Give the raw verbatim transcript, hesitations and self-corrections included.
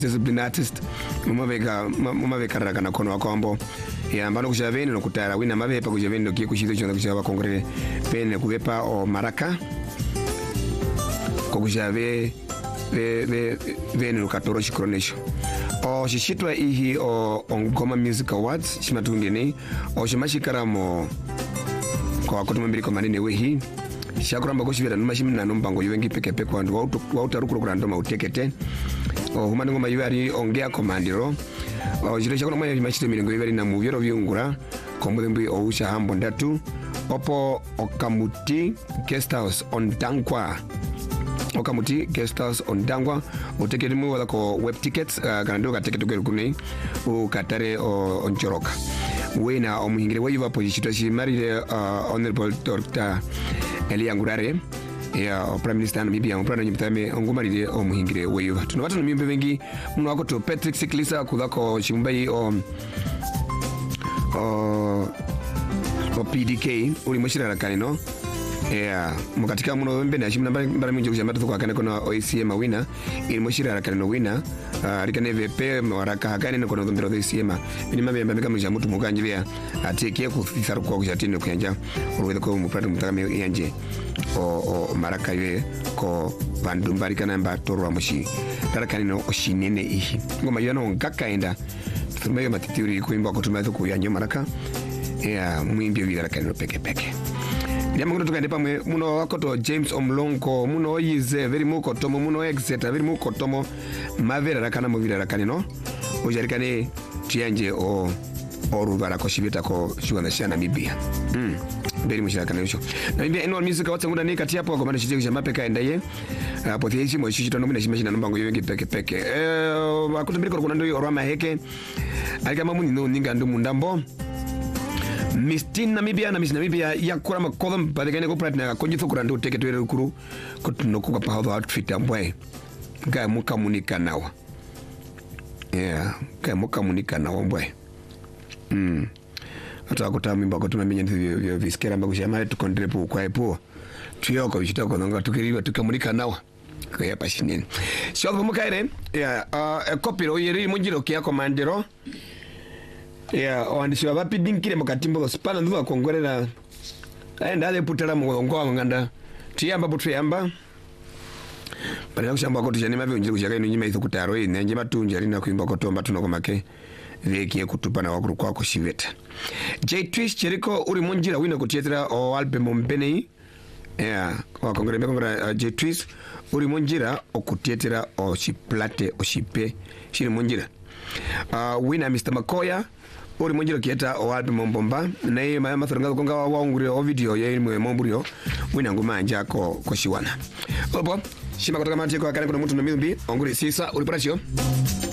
discipline artist mumaveka mumaveka rakana kono wakombo ya mbano kushaveni no kutara wina mavepa kushaveni no kiku shizo chona kushava kongre pene kuvepa o maraka kokushave ve ve veni no katoro shikronesho o shishitwa ihi o Ngoma Music Awards shimatungeni o shimashikaramo kwa koto mbili kwa manene wehi shakuramba kushivira numashimi na numbango yuwengi peke peke wandu wautarukuru kurandoma utekete o humani ngoma yuwari ongea komandiro o jiro shakuna mwana yimashite milingo yuwari na muviro viungura komudhimbi o usha hambo ndatu opo Okamuti Guest House on Dangwa Okamuti Guest House on Dangwa utekete mu wala ko web tickets uh, kanando ka ticket ko kuni u katare o onchoroka wena o muhingire wayiva position shi marire uh, honorable Doctor Elia Ngurare ya Prime Minister Namibia mprana nyimtame ongumarire o muhingire wayiva tunawata no mimbe vengi muno wako to Patrick Siklisa kudako shimbai o o o P D K uri mushira rakani no yeah mukatika muno mbe na shimna mbara minjo kujamba tuko akane kono O E C M wina ili mushira rakani no wina uh, rikane V P waraka hakane no kono ndiro O E C M ni mabe mbeka mja mutu mukanjivia ateke ku fisaru kwa kujatini kuyanja uruweza ko mupratu mutame yanje o o maraka ye ko bandu mbarikana mba torwa mushi tarakani no oshinene ihi ngoma yana ngakaenda tumeyo matitiri kuimba kutumatu kuyanyo maraka ya mwimbi vira kanino peke peke ndiamo ngoto tukande pamwe muno wakoto James Omlonko muno yize very muko tomo muno exeta very muko tomo mavera rakana muvira rakanino ujarikane tianje o oruvara ko shibita ko shugana shana Namibia mm beri mushiraka nisho Namibia eno music watsa ngunda ni kati hapo kwa shije kujamba peka endaye hapo thiechi mo shishito no mina shimashina nombango yowengi peke peke eh akutumbiri ko kunando yorama heke alikama muni no ninga ndu mundambo Mistin Namibia na Miss Namibia yakura makodam padegane ko pratna ko nyitho kurando teke twere kuru ko tunokuka pa how outfit ambwe ga mukamunika nawa yeah ga mukamunika nawa mbwe mm ata kutamimba ko tumamenye vyo viskera mbago shama tukondrepo kwa epo tuyoko bishitoko nonga tukiriwa tukamunika nawa ko yapa shinene sho mukaire yeah uh kopiro yeri munjiro kya komandero yeah oandisi wa vapi dinkire makatimbo spana nduwa kongorera aenda ale putala mugongo wa nganda tiyamba butu yamba bana kushamba ko tujane mabe unjira kushaka ino nyima izo kutaro ine nje batunja rina kuimba ko tomba tunoko make veki kutupana wakuru kwa ko shiveta J Twist Jericho uri munjira wina kutietera o album mbene yeah kwa kongore mekongora uh, J Twist uri munjira okutietera o chiplate o chipe shiri munjira uh, wina Mister Makoya uri munjiro kieta o album mbomba na yeye mama thoranga konga waungure o video ye mwe momburio wina nguma njako ko shiwana opo shima kutoka manje kwa kana kuna mtu na mimbi onguri sisa uri paracho